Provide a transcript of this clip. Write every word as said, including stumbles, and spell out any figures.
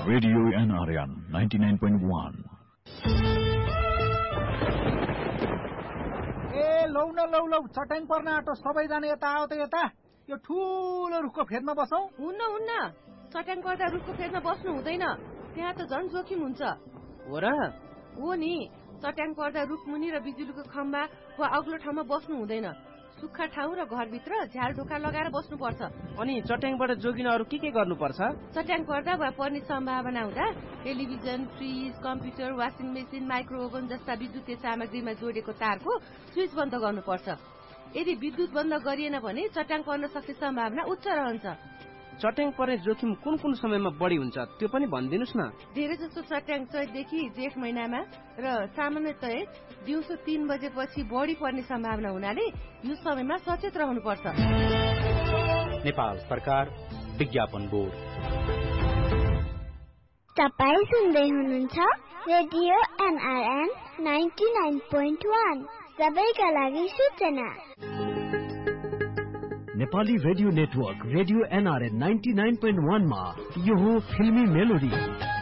Radio NRN ninety nine point one. ए लौ न लौ लौ चट्याङ पर्न आँटो, सबैजना यता आऊ त यता। यो ठुलो रुखको फेदमा बसौँ। हुन्न हुन्न, चट्याङ पर्दा रुखको फेदमा बस्नु हुँदैन, त्यहाँ त झन् जोखिम हुन्छ। हो र? हो नि, चट्याङ पर्दा रुखमुनि र बिजुलीको खम्बा वा अग्लो ठाउँमा बस्नु हुँदैन। सुक्खा ठाउँ र घरभित्र झ्याल ढोका लगाएर बस्नुपर्छ। अनि चट्याङबाट जोगिन अरू के के गर्नुपर्छ? चट्याङ पर्दा वा पर्ने सम्भावना हुँदा television, fridge, computer, washing machine, micro oven जस्ता विद्युतीय सामग्रीमा जोडेको तारको स्विच बन्द गर्नुपर्छ। यदि विद्युत बन्द गरिएन भने चट्याङ पर्न सक्ने सम्भावना उच्च रहन्छ। चट्याङ पर्ने जोखिम कुन कुन समयमा बढी हुन्छ त्यो पनि भनिदिनुस् न। धेरै जसो चट्याङ चैतदेखि जेठ महिनामा र सामान्यतया दिउँसो तीन बजेपछि बढी पर्ने सम्भावना हुनाले यो समयमा सचेत रहनुपर्छ। नेपाल सरकार विज्ञापन बोर्ड। तपाईं सुन्दै हुनुहुन्छ radio NRN ninety nine point one, सबैका लागि सूचना। Nepali radio network radio NRN ninety nine point one मा यो हो फिल्मी मेलोडी।